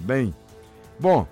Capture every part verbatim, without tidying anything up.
também. Bom,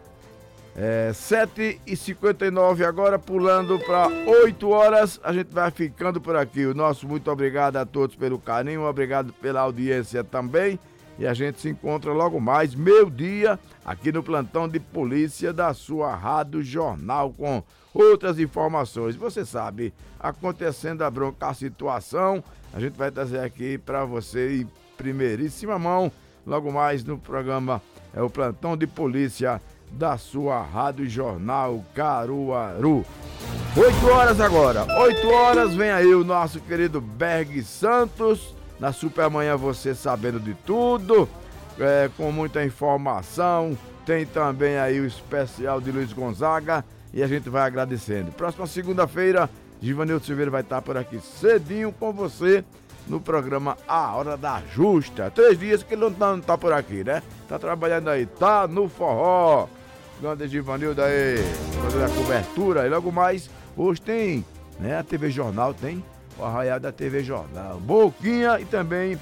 é sete e cinquenta e nove agora, pulando para oito horas, a gente vai ficando por aqui. O nosso muito obrigado a todos pelo carinho, obrigado pela audiência também. E a gente se encontra logo mais, meio-dia, aqui no plantão de polícia da sua Rádio Jornal, com outras informações. Você sabe, acontecendo a bronca, a situação, a gente vai trazer aqui para você em primeiríssima mão, logo mais no programa, é o plantão de polícia da sua Rádio Jornal Caruaru. oito horas agora, oito horas, vem aí o nosso querido Berg Santos, na Supermanhã você sabendo de tudo, é, com muita informação, tem também aí o especial de Luiz Gonzaga e a gente vai agradecendo. Próxima segunda-feira, Givanildo Silveira vai estar por aqui cedinho com você no programa A Hora da Justa. Três dias que ele não tá, não tá por aqui, né? Tá trabalhando aí, tá no forró. Grande Givanildo aí, fazendo a cobertura. E logo mais, hoje tem, né? A T V Jornal tem o arraial da T V Jornal. Boquinha e também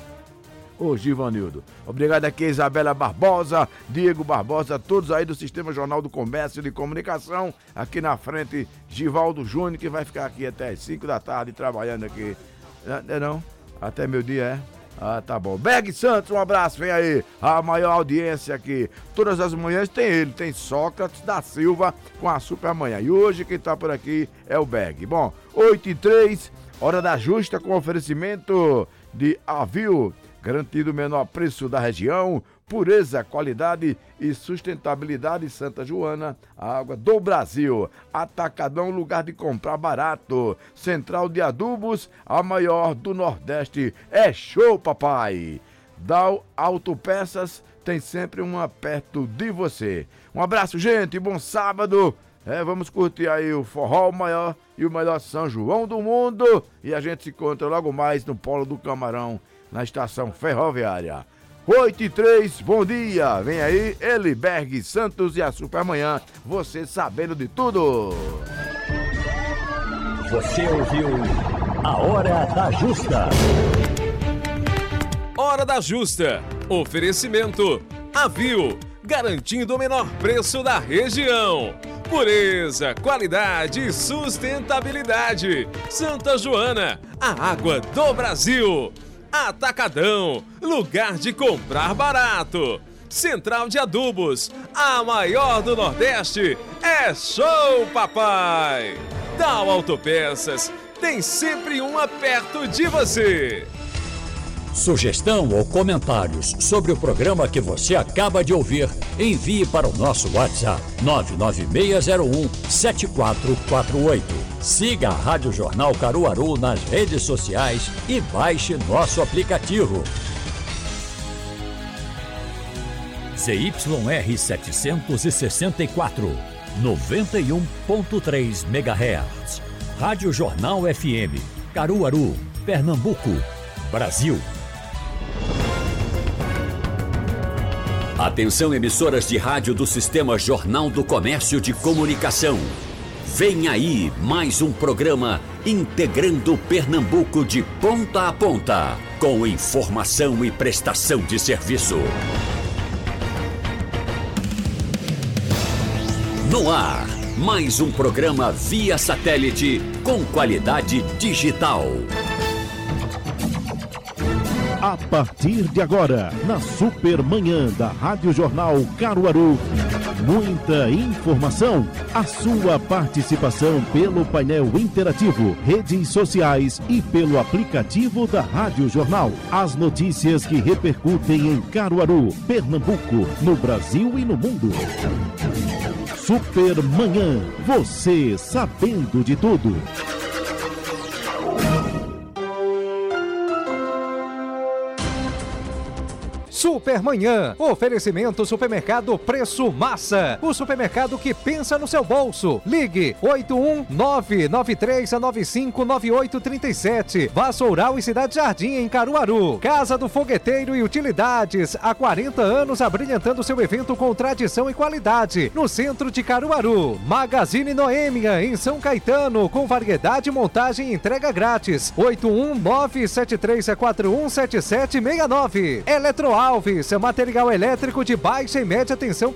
o Givanildo. Obrigado aqui, Isabela Barbosa, Diego Barbosa, todos aí do Sistema Jornal do Comércio e de Comunicação. Aqui na frente, Givaldo Júnior, que vai ficar aqui até as cinco da tarde trabalhando aqui. Não é não? Até meu dia, é? Ah, tá bom. Berg Santos, um abraço, vem aí. A maior audiência aqui. Todas as manhãs tem ele, tem Sócrates da Silva com a Supermanhã. E hoje quem tá por aqui é o Berg. Bom, oito e três, Hora da Justa com oferecimento de Avil, garantido o menor preço da região, pureza, qualidade e sustentabilidade. Santa Joana, a água do Brasil. Atacadão, lugar de comprar barato. Central de Adubos, a maior do Nordeste. É show, papai! Dal Autopeças tem sempre uma perto de você. Um abraço, gente, bom sábado. É, vamos curtir aí o forró maior e o melhor São João do mundo. E a gente se encontra logo mais no Polo do Camarão, na estação ferroviária. oito e três, bom dia! Vem aí, ele, Berg Santos e a Supermanhã, você sabendo de tudo! Você ouviu A Hora da Justa. Hora da Justa. Oferecimento Avil, garantindo o menor preço da região. Pureza, qualidade e sustentabilidade. Santa Joana, a água do Brasil. Atacadão, lugar de comprar barato. Central de Adubos, a maior do Nordeste. É show, papai! Dal Autopeças, tem sempre uma perto de você. Sugestão ou comentários sobre o programa que você acaba de ouvir, envie para o nosso WhatsApp nove nove seis zero um sete quatro quatro oito. Siga a Rádio Jornal Caruaru nas redes sociais e baixe nosso aplicativo. Z Y R setecentos e sessenta e quatro, noventa e um ponto três megahertz. Rádio Jornal F M, Caruaru, Pernambuco, Brasil. Atenção, emissoras de rádio do Sistema Jornal do Comércio de Comunicação. Vem aí mais um programa integrando Pernambuco de ponta a ponta, com informação e prestação de serviço. No ar, mais um programa via satélite com qualidade digital. A partir de agora, na Supermanhã da Rádio Jornal Caruaru, muita informação, a sua participação pelo painel interativo, redes sociais e pelo aplicativo da Rádio Jornal. As notícias que repercutem em Caruaru, Pernambuco, no Brasil e no mundo. Supermanhã, você sabendo de tudo. Supermanhã, oferecimento Supermercado Preço Massa, o supermercado que pensa no seu bolso. Ligue oito um nove nove três nove cinco nove oito três sete. Vassoural e Cidade Jardim em Caruaru. Casa do Fogueteiro e Utilidades, há quarenta anos abrilhantando seu evento com tradição e qualidade, no centro de Caruaru. Magazine Noêmia em São Caetano, com variedade, montagem e entrega grátis. oito um nove sete três quatro um sete sete seis nove. Eletroalves, material elétrico de baixa e média tensão